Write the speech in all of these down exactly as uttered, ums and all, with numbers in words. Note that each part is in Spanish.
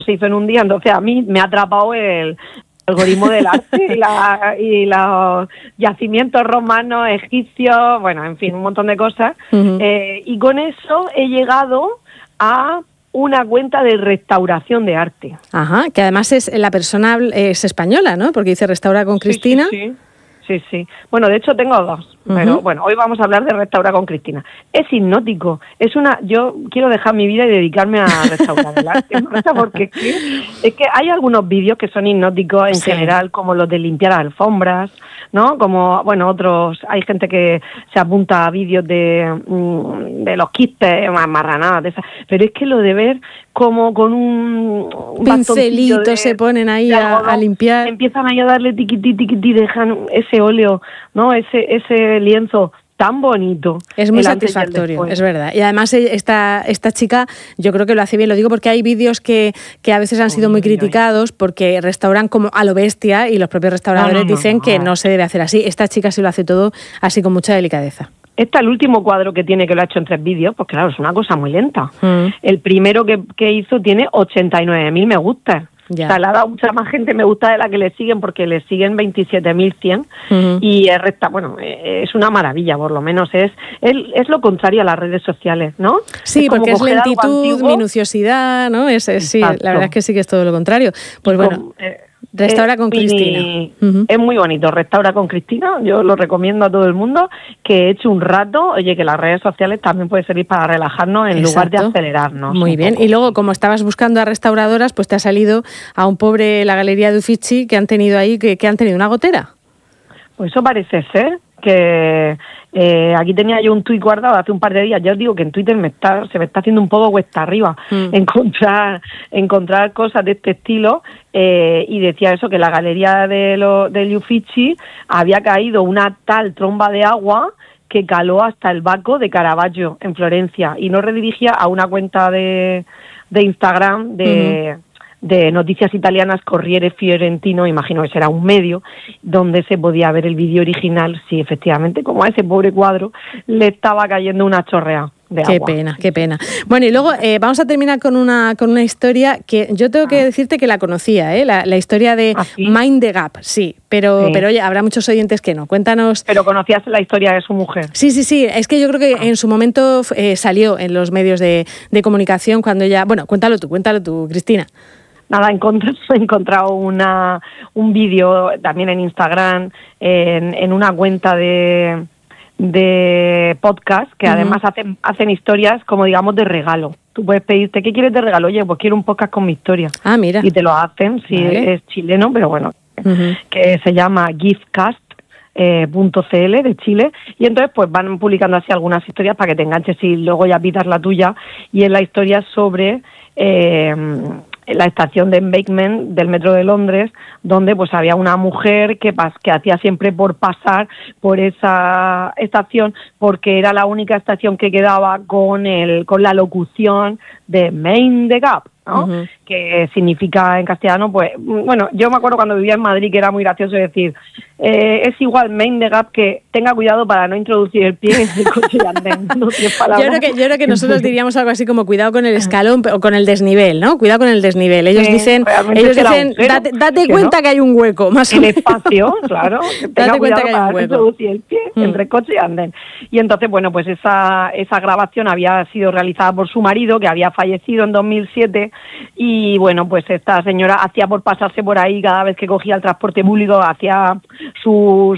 se hizo en un día, entonces a mí me ha atrapado el algoritmo del arte y, la, y los yacimientos romanos, egipcios, bueno, en fin, un montón de cosas. Uh-huh. Eh, y con eso he llegado a una cuenta de restauración de arte. Ajá, que además es la persona es española, ¿no? Porque dice Restaura con Cristina. Sí, sí, sí. Sí, sí. Bueno, de hecho tengo dos, uh-huh. pero bueno, hoy vamos a hablar de Restaura con Cristina. Es hipnótico, es una... Yo quiero dejar mi vida y dedicarme a restaurar el arte, porque es que, es que hay algunos vídeos que son hipnóticos en sí. general, como los de limpiar alfombras, ¿no? Como, bueno, otros... Hay gente que se apunta a vídeos de, de los quistes, marranadas, de esas, pero es que lo de ver como con un... un pincelito de, se ponen ahí a, a limpiar. Empiezan ahí a darle tiquití, tiquití, dejan ese óleo, ¿no? Ese ese lienzo tan bonito. Es muy satisfactorio, es verdad. Y además esta esta chica yo creo que lo hace bien. Lo digo porque hay vídeos que, que a veces han sido muy criticados porque restauran como a lo bestia y los propios restauradores no, no, no, dicen no, que no se debe hacer así. Esta chica sí lo hace todo así con mucha delicadeza. Este es el último cuadro que tiene, que lo ha hecho en tres vídeos, pues claro, es una cosa muy lenta. Mm. El primero que, que hizo tiene ochenta y nueve mil me gusta. Ya. O sea, le ha dado mucha más gente me gusta de la que le siguen, porque le siguen veintisiete mil cien uh-huh. y es resta, bueno, es una maravilla, por lo menos es, es es lo contrario a las redes sociales, ¿no? Sí, es porque es lentitud, minuciosidad, ¿no? Es, es sí, la verdad es que sí que es todo lo contrario. Pues bueno, como, eh, Restaura con Cristina. Uh-huh. Es muy bonito, Restaura con Cristina, yo lo recomiendo a todo el mundo, que eche un rato, oye, que las redes sociales también pueden servir para relajarnos en Exacto. lugar de acelerarnos. Muy bien, poco. Y luego como estabas buscando a restauradoras, pues te ha salido a un pobre, la Galería de Uffizi, que han tenido ahí, que, que han tenido una gotera. Pues eso parece ser, que eh, aquí tenía yo un tuit guardado hace un par de días. Ya os digo que en Twitter me está, se me está haciendo un poco cuesta arriba mm. encontrar encontrar cosas de este estilo, eh, y decía eso, que la galería de lo, del Uffizi había caído una tal tromba de agua que caló hasta el Baco de Caravaggio en Florencia, y no redirigía a una cuenta de, de Instagram de... Mm. de noticias italianas, Corriere Fiorentino, imagino que será un medio, donde se podía ver el vídeo original, sí, efectivamente, como a ese pobre cuadro le estaba cayendo una chorrea de qué agua. Qué pena, qué pena. Bueno, y luego eh, vamos a terminar con una con una historia que yo tengo que decirte que la conocía, ¿eh? la, la historia de ¿Ah, sí? Mind the Gap, sí, pero, sí. pero oye, habrá muchos oyentes que no. Cuéntanos. Pero conocías la historia de su mujer. Sí, sí, sí, es que yo creo que ah. en su momento eh, salió en los medios de, de comunicación cuando ella... Bueno, cuéntalo tú, cuéntalo tú, Cristina. Nada, he encontrado una, un vídeo también en Instagram, en, en una cuenta de, de podcast, que uh-huh. además hacen, hacen historias como digamos de regalo. Tú puedes pedirte, ¿qué quieres de regalo? Oye, pues quiero un podcast con mi historia. Ah, mira. Y te lo hacen, sí, vale. Es chileno, pero bueno, uh-huh. que se llama giftcast. Eh, .cl de Chile, y entonces pues van publicando así algunas historias para que te enganches y luego ya pidas la tuya, y es la historia sobre eh, la estación de embankment del metro de Londres, donde pues había una mujer que, pas- que hacía siempre por pasar por esa estación, porque era la única estación que quedaba con el con la locución de Mind the Gap, ¿no? Uh-huh. Que significa en castellano, pues, bueno, yo me acuerdo cuando vivía en Madrid que era muy gracioso decir, eh, es igual Mind the Gap que tenga cuidado para no introducir el pie en el coche de andén. No tiene palabras. Yo creo que, yo creo que nosotros diríamos algo así como cuidado con el escalón o con el desnivel, ¿no? Cuidado con el desnivel. Ellos sí, dicen, ellos dicen date, date que cuenta no. que hay un hueco, más o menos. El espacio, claro. Que tenga date cuenta que hay un para hueco. No introducir el pie mm. entre coche y andén. Y entonces, bueno, pues esa, esa grabación había sido realizada por su marido, que había fallecido en dos mil siete, y bueno, pues esta señora hacía por pasarse por ahí cada vez que cogía el transporte público, hacía sus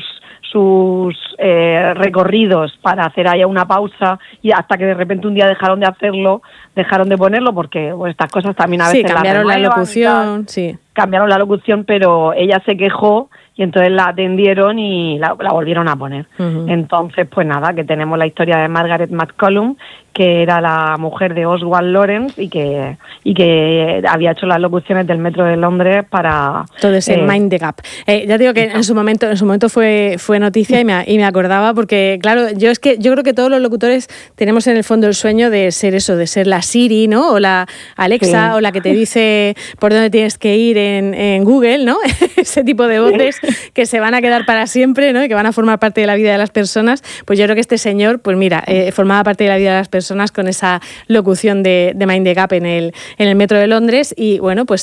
sus eh, recorridos para hacer ahí una pausa, y hasta que de repente un día dejaron de hacerlo, dejaron de ponerlo, porque pues, estas cosas también a veces sí, cambiaron la, la locución, sí. Cambiaron la locución, pero ella se quejó y entonces la atendieron y la, la volvieron a poner. Uh-huh. Entonces, pues nada, que tenemos la historia de Margaret McCollum, que era la mujer de Oswald Lawrence y que y que había hecho las locuciones del metro de Londres para todo ese eh, Mind the Gap. Eh, ya digo que en su momento en su momento fue fue noticia y me y me acordaba porque claro, yo es que yo creo que todos los locutores tenemos en el fondo el sueño de ser eso, de ser la Siri, ¿no? O la Alexa, sí. o la que te dice por dónde tienes que ir en, en Google, ¿no? Ese tipo de voces que se van a quedar para siempre, ¿no? Y que van a formar parte de la vida de las personas. Pues yo creo que este señor, pues mira, eh, formaba parte de la vida de las personas. personas con esa locución de, de Mind the Gap en el, en el metro de Londres. Y bueno, pues